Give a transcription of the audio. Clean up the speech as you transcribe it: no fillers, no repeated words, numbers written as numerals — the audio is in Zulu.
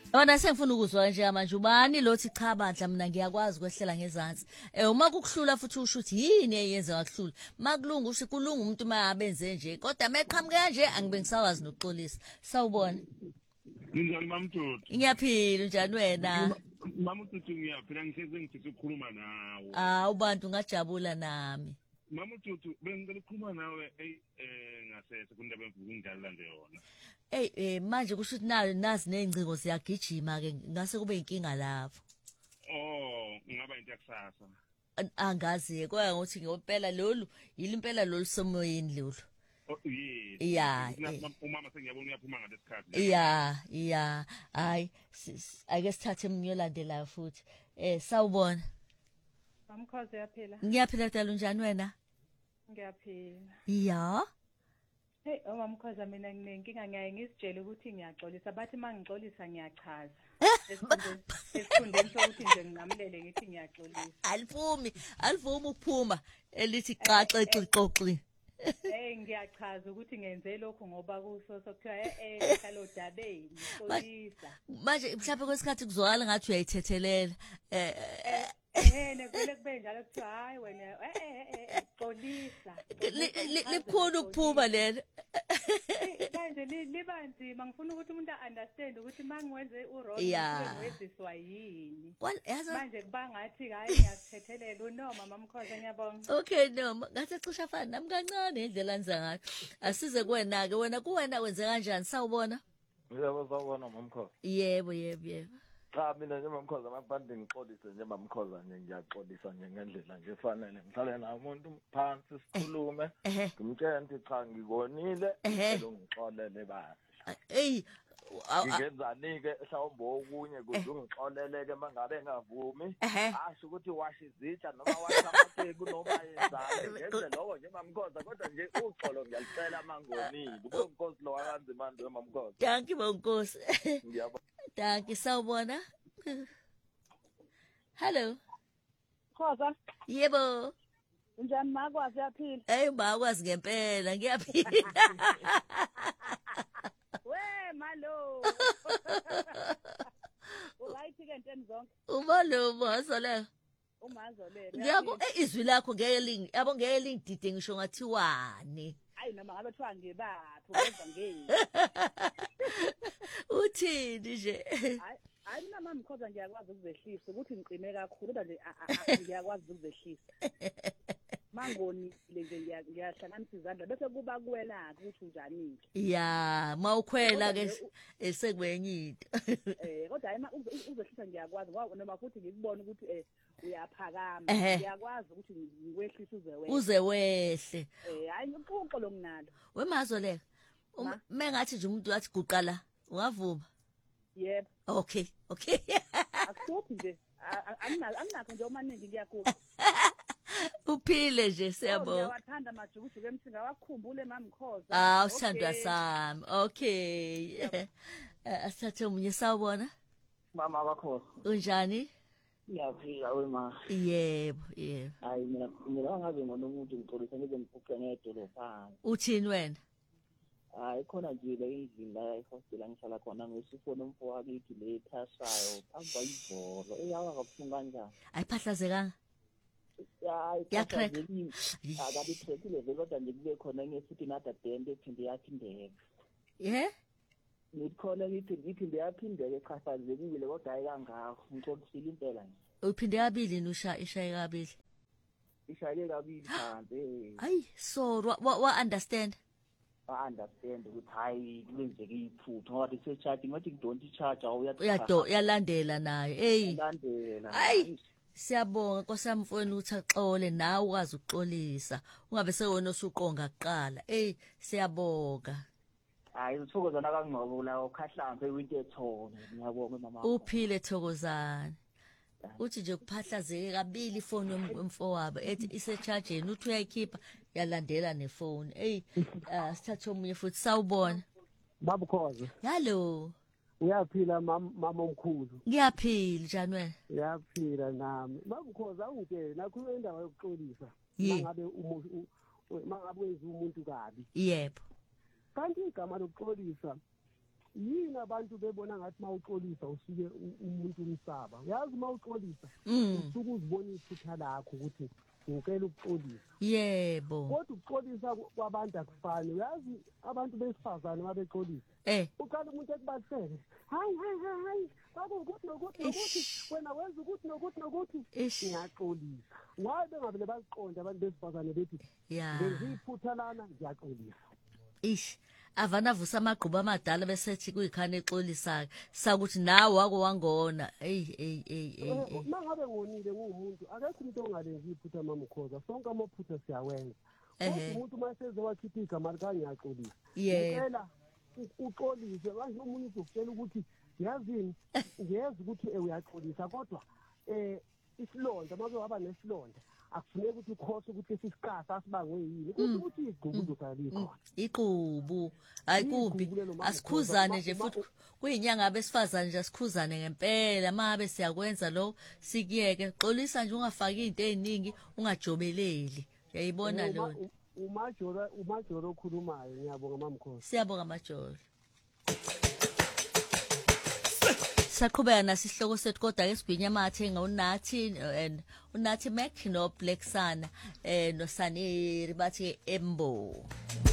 Wena sengifuna ukuzwa nje manje ubani lothi cha bandla mina ngiyakwazi ukwehlela ngezansi. Uma kukuhlula futhi usho ukuthi yini eyenza wakuhlula. Makulunga usho kulunga umuntu mayabenze nje kodwa meqhamuke kanje angibe ngisakwazi nokuxolisa. Sawubona. Njani mamthuthi? Ngiyaphila njani wena? Mamthuthi ngiyaphila ngihleze ngifisa ukukhuluma nawe. Ubantu ngajabula nami. Mamthuthi bengicela ukukhuluma nawe ngasese kundaba emvuku ngidlala nje yona. Manje kusho ukuthi nayo nazi nezingcingo siyagijima ke ngase kube inkinga lapho. Ngaba into yakusasa. Angazi kwaya ngokuthi ngiyopela lolu yilimpela lolu somoyeni lolu. Yeah. Umama sengiyabona uyaphuma ngalesikhathi. Yeah. Hayi ake sithathe umnyolandela futhi. Sawubona. Mamkhoze yaphila. Ngiyaphila dala unjani wena? Ngiyaphila. Yeah. Hey, mamkhoze mina nginenkinga ngiyaye ngisitshele ukuthi ngiyaxolisa bathi mangixolisa ngiyachaza. Esifundeni sokuthi nje ngingamlele ngithi ngiyaxolisa. Alivumi ukuphuma elithi xaxe xixoxi. Ngiyachaza ukuthi ngenze lokho ngoba kuso sokuthiwa hlalo dabeni xolisa. Manje mhlawumbe kwesikhathi kuzwakala ngathi uyayithethelela. Nekule kube njalo kuthiwa hayi wena xolisa. Likhulu ukuphuma lelo. Manje libanzima ngifuna ukuthi umuntu understand ukuthi mangiwenze uwrong ngiziswa yini. Manje kuba ngathi hayi ngiyathethelela noma mamkhoza ngiyabonga. Okay noma ngathi cisha afana nami kancane indlela enza ngayo. Asize kuwena ke wena kuwena wenze kanjani sawubona? Yebo sawubona mamkhoza. Yebo. Cha mina nje mamkhoza mabandi ngixolise nje mamkhoza nje ngiyaxolisa nje ngendlela nje efanele ngihlale naye umuntu phansi sikhulume ngimtshela ukuthi cha ngikonile ngixolele basi ngingenzani-ke mhlawumbe okunye kuze ungixolele-ke uma ngabe ngavumi asho ukuthi washa izitsha noma washa amateku noma yenzani ngenze lokho nje mamkhoza kodwa nje uxolo ngiyalicela mangonile ube unkosi lo wakanzima nje mamkhoza. Danki bonkosi. Ngiyabonga. Danki sawubona. Hello. Khoza. Yebo. Njani makwazi yaphila? Makwazi ngempela ngiyaphila. Malo. Uright ke nteni zonke? Umalo mazole. Umazole. Ngiyabo izwi lakho ngeke yabo ngeke lingidide ngisho ngathi wani. Hayi noma ngabe kuthiwa ngebaphi wenza ngeni. Uthini nje? Hayi mina mamkhoza ngiyakwazi ukuzehlisa ukuthi ngiqine kakhulu kodwa nje ngiyakwazi ukuzehlisa. Mangoni nje ngiyahlanganisa izandla bese kuba kuwena ukuthi unjani ke. Yeah, mawukhwela ke esekwenye into. Kodwa hayi uzehlisa ngiyakwazi ngoba noma futhi ngikubona ukuthi uyaphakama ngiyakwazi ukuthi ngikwehlisa uze wehle. Hayi uqoqo nginalo. Wemazoleka. Mengathi nje umuntu athi guqala ungavuma? Yebo. Okay. Akuthi nje anginakho nje omaningi ngiyakuba. Uphile nje siyabona. Ngiyawathanda majukujuku emsinga wakukhumbule mamkhoza. Usithandwa sami. Okay. Asithathe umunye sawubona. Mama bakhoza. Unjani? Ngiyaphila wema. Yebo. Hayi mina ngabe ngona umuntu ngixolisa ngize ngiphuke ngedolobhana. Uthini wena? Hayi khona nje le indlini la ehostela ngihlala khona ngisifona umfowethu le phasayo phamba ivolo eyawa kabuhlungu kanjani. Ayiphahlazekanga. Yakrek akabe thekile kodwa nje kube khona enye futhi nada dente ephinde yaphindeka. Ngikhona ngiphinde yaphindeka echaphazekile kodwa hayi kangakho ngixolisile impela nje. Uphinde kabili ishaye kabili. Ishaye kabili phansi. Hayi so wa understand. Understand ukuthi hayi kwenzeke iphutha ngobaise-charge ngathi don't charge uyalandela nayo landela. Hayi siyabonga kosamfweni ukuthi axole nawe ukwazi ukuxolisa ungabe sewona osuqonga kuqala siyabonga. Hayi uthokozana kangcobo la ukhahlambe winto ethone ngiyabonga mama. Uphile Thokozana. Uthi nje kuphahlazeke kabili ifoni yomfowabo ethi ise-chargeni uthi uyayikhipha yalandela nefoni. Sithathe omunye futhi sawubona. Babukhoza. Hello. Uyaphila mama omkhulu. Ngiyaphila njani wena? Uyaphila nami. Babukhoza uke nakho indawo yokuxolisa. Mangabe wenza umuntu kabi. Yebo. Kanti igama lokuxolisa yini abantu bebona ngathi mawuxolisa usuke umuntu umsaba yazi mawuxolisa usuke uzibona iphutha lakho ukuthi ngicela ukuxolisa yebo kodwa ukuxolisa kwabantu akufani uyazi abantu besifazane babexolisa uqala umuntu ekubahleke hayi bakuthi nokuthi wena wenza ukuthi nokuthi ngiyaxolisa ngabe bengavele baziqonde abantu besifazane bethi ngiziphutha lana ngiyaxolisa avana vusa amagquba amadala besethi kuyikhane exolisa sakuthi nawe wako wangona mangabe ngonile ngumuntu akekho umuntu ongalenzi iphutha mamukhoza sonke amaphutha siyawenza kodwa umuntu maseze wakhipha igama lika ngiyaxolisa ngicela uxolise manje umuntu uzokutshela ukuthi yazini ngiyeza ukuthi uyaxolisa kodwa isilonda make waba nesilonda akufuneki ukuthi ukhohle ukuthi isisikasa asibangwe yini ukuthi igqubu likhona iqubu ayikumbi asikhuzane nje futhi kuyinyanga besifazane nje asikhuzane ngempela mabe siyakwenza lo sikiyeke xolisa nje ungafaki into eziningi ungajobeleli uyayibona lo umajoro okhulumayo ngiyabonga mamkhosi siyabonga majoro Saqhubeka nasihloko sethu kodwa ke sigwinya amathenga uNathi Mac no Black Sana no Saneri bathi Embo